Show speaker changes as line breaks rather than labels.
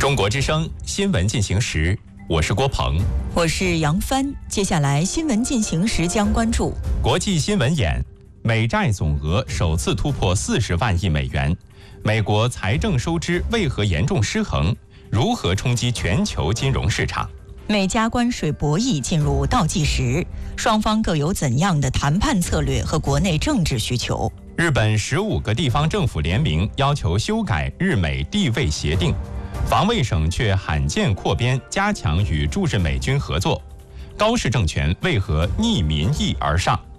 中国之声新闻进行时，我是郭鹏，
我是杨帆。接下来新闻进行时将关注
国际新闻眼：美债总额首次突破40万亿美元，美国财政收支为何严重失衡？如何冲击全球金融市场？
美加关税博弈进入倒计时，双方各有怎样的谈判策略和国内政治需求？
日本15个地方政府联名要求修改日美地位协定，防卫省却罕见扩编，加强与驻日美军合作。高市政权为何逆民意而上？